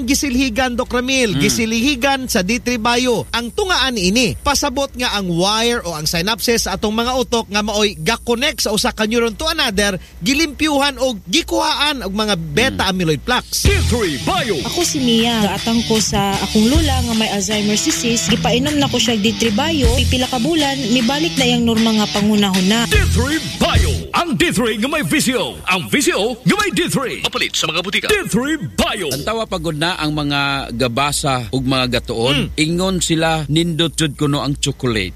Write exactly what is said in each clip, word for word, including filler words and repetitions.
ang gisilhigan, Doc Ramil. Mm. Gisilhigan sa D three Bio. Ang tungaan ini, pasabot nga ang wire o ang synapses sa atong mga utok nga maoy ga-connect sa usa ka neuron to another, gilimpyuhan o gikuhaan og mga beta amyloid plaques. D three Bio. Ako si Mia. Gaatang ko sa akong lula nga may Alzheimer's disease. Gipainom na ko siya D three Bio. Pipila ka bulan, mibalik na yung norma nga pangunahuna. D three Bio. Ang D three nga may visio. Ang visio nga may D three. Mapalit sa mga butika. D three Bio. Ang tawa pagod na ang mga gabasa ug mga gatuon, mm. ingon sila nindot jud kuno ang chocolate.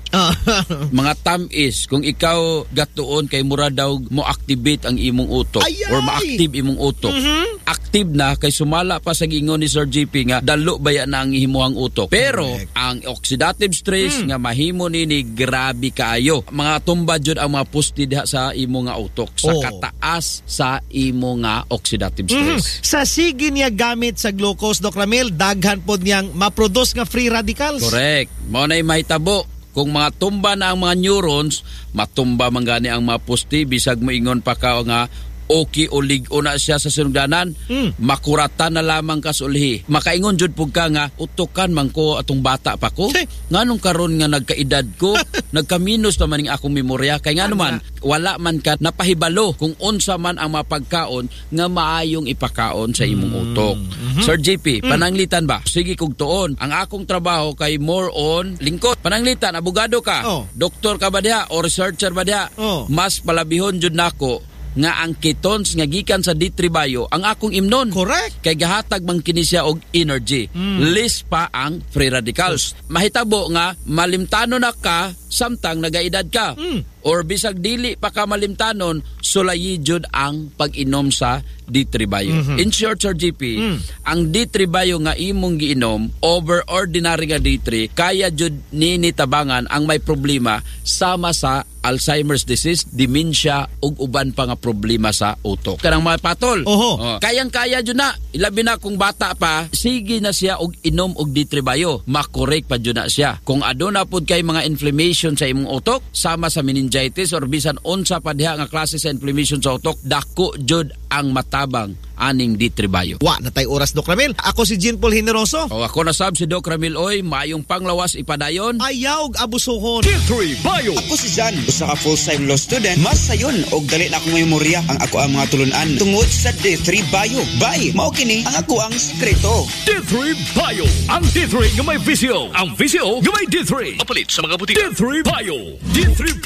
Mga tamis, kung ikaw gatuon kay mura daw mo activate ang imong utok. Ayay! Or ma-active imong utok. Mm-hmm. Active na kay sumala pa sa gingon ni Sir J P nga dalo baya na ang himuhang utok. Pero correct. Ang oxidative stress mm. nga mahimo nini grabe kaayo. Mga tumba jud ang mga pusti diha sa imo nga utok sa oh. kataas sa imo nga oxidative stress. Mm. Sa sige niya gamit sa glucose, Doc Ramil, daghan pod niyang ma-produce nga free radicals. Correct. Mao nay mahitabo kung mga tumba na ang mga neurons, matumba man gani ang mga pusti bisag moingon pa ka nga okay o lig-o na siya sa sinugdanan, mm. makuratan na lamang ka sulhi. Makaingon jud pug ka nga utukan man ko atong bata pa ko. Hey. Nganong karon nga nagkaedad ko, nagkaminos naman ning akong memorya kay ngano man wala man ka napahibalo kung unsa man ang mapagkaon nga maayong ipakaon sa imong utok. Mm-hmm. Sir J P, mm. pananglitan ba? Sige kog tuon. Ang akong trabaho kay more on lingkod. Pananglitan, abogado ka, oh. doktor ka ba diha o researcher ba diha? Oh. Mas palabihon jud nako nga ang ketones nga gikan sa D three Bio ang akong imnon. Correct. Kay gahatag man kini siya og energy. Mm. List pa ang free radicals. Mahitabo nga malimtanon na ka samtang nagaedad ka. Mm. Or bisag dili pa ka malimtanon, sulayi jud ang pag-inom sa D three Bio. Mm-hmm. In short, Sir G P, mm. ang D three Bio nga imong giinom over ordinary nga D three, kaya jud nini tabangan ang may problema sama sa Alzheimer's disease, dementia ug uban pa nga problema sa utok. Kanang mga patol. Oho. Oh, kayang-kaya jud na. Ilabi na kung bata pa, sige na siya og inom og D three Bio. Makorek pa jud na siya. Kung aduna pud kay mga inflammation sa imong utok, sama sa meningitis or bisan unsa pa diha nga klase sa inflammation sa utok, dako jud ang matabang aning D three Bio. Wa na tay oras, Doc Ramil. Ako si Jean Paul Generoso. O ako na sab si Doc Ramil Oy, maayong panglawas ipadayon. Ayaw abusuhon. D three Bio. Ako si Jan, usa ka full-time law student. Mas sayon og dali na akong memorya ang ako ang mga tulunan tungod sa D three Bio. Bye. Mao kini ang ako ang sekreto. D three Bio. Ang D three nga may visio. Ang visio nga may D three. Mapalit sa mga butika. D three Bio. D three